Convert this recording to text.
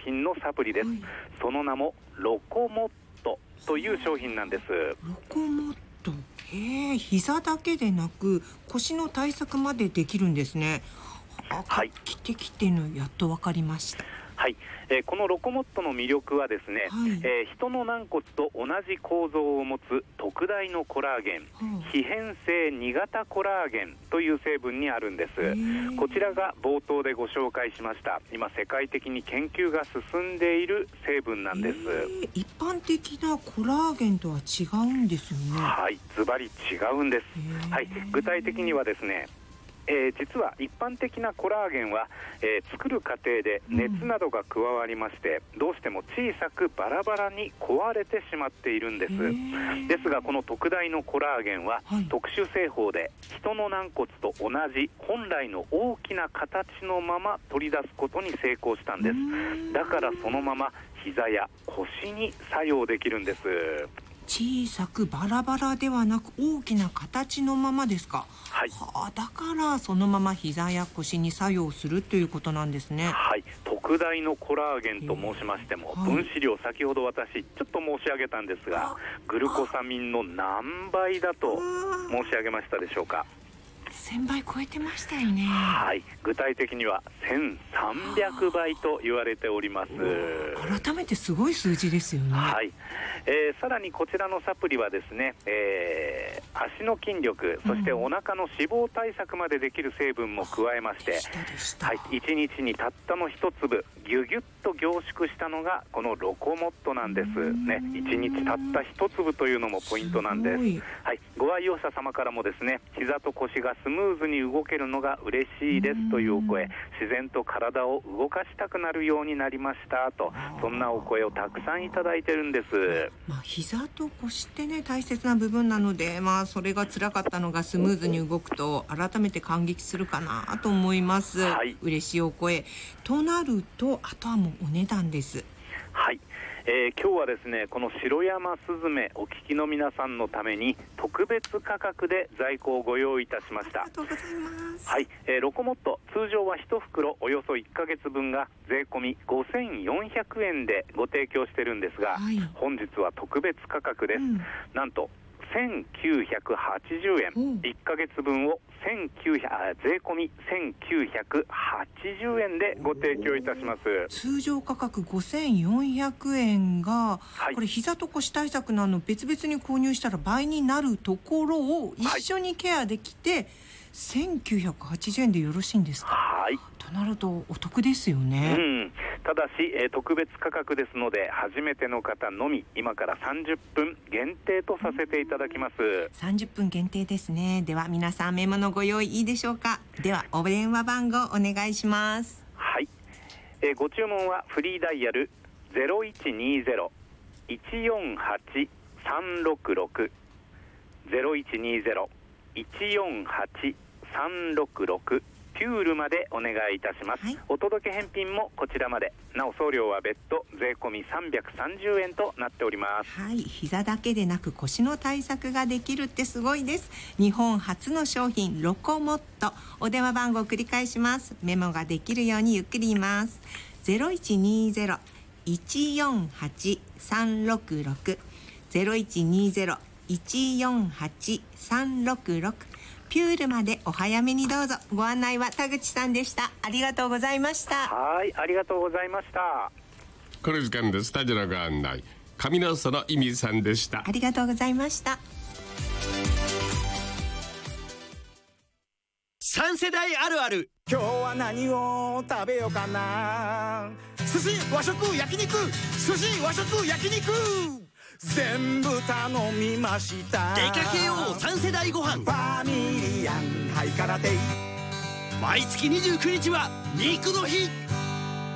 品のサプリです。その名もロコモットという商品なんです。 ロコモット、膝だけでなく腰の対策までできるんですね。画期的っていうのやっと分かりました。 はい、このロコモットの魅力はですね、人の軟骨と同じ構造を持つ特大のコラーゲン、非変性2型コラーゲンという成分にあるんです。こちらが冒頭でご紹介しました今世界的に研究が進んでいる成分なんです。 一般的なコラーゲンとは違うんですよね。 はい、ズバリ違うんです。はい、具体的にはですね、実は一般的なコラーゲンは、作る過程で熱などが加わりまして、どうしても小さくバラバラに壊れてしまっているんです。ですがこの特大のコラーゲンは、特殊製法で人の軟骨と同じ本来の大きな形のまま取り出すことに成功したんです。だからそのまま膝や腰に作用できるんです。 小さくバラバラではなく大きな形のままですか。 はい、 だからそのまま膝や腰に作用するということなんですね。 はい、特大のコラーゲンと申しましても、分子量先ほど私ちょっと申し上げたんですが、グルコサミンの何倍だと申し上げましたでしょうか。 1000倍超えてましたよね。 はい、具体的には1300倍と言われております。 改めてすごい数字ですよね。 はい、さらにこちらのサプリはですね、足の筋力、そしてお腹の脂肪対策までできる成分も加えまして、はい、1日にたったの1粒ギュギュッと凝縮したのがこのロコモットなんですね。1日たった1粒というのもポイントなんです。はい、ご愛用者様からもですね、膝と腰がスムーズに動けるのが嬉しいですというお声、自然と体を動かしたくなるようになりましたと、そんなお声をたくさんいただいてるんです。 膝と腰ってね大切な部分なので、それが辛かったのがスムーズに動くと改めて感激するかなと思います。嬉しいお声となると、あとはもうお値段です。 はい、今日はですね、この白山スズメお聞きの皆さんのために特別価格で在庫をご用意いたしました。 ありがとうございます。 はい、ロコモット通常は1袋およそ1ヶ月分が税込み5400円でご提供してるんですが、本日は特別価格です。なんと1980円、1ヶ月分を税込み1980円でご提供いたします。 通常価格5400円が、これ膝と腰対策の別々に購入したら倍になるところを一緒にケアできて、1980円でよろしいんですか。 はい、 となるとお得ですよね。 ただし、特別価格ですので初めての方のみ今から30分限定とさせていただきます。 30分限定ですね。では皆さんメモのご用意いいでしょうか。ではお電話番号お願いします。 はい、ご注文はフリーダイヤル 0120-148-366 0120-148-366ピュールまでお願いいたします。お届け返品もこちらまで。なお送料は別途税込み330円となっております。 はい、膝だけでなく腰の対策ができるってすごいです。日本初の商品ロコモット。お電話番号を繰り返します。メモができるようにゆっくり言います。0120-148-366 0120-148-366ピュールまでお早めにどうぞ。ご案内は田口さんでした。ありがとうございました。 はい、ありがとうございました。 この時間でスタジオのご案内、上野園意味さんでした。 ありがとうございました。 3世代あるある。 今日は何を食べようかな。寿司和食焼肉、寿司和食焼肉全部頼みました。 出かけよう3世代ご飯。 ファミリアンハイカラテイ。 毎月29日は肉の日。